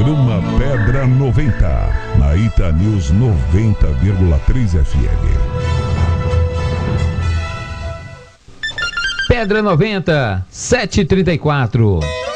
Programa Pedra 90, na Ita News 90,3 FM. Pedra 90, 7h34.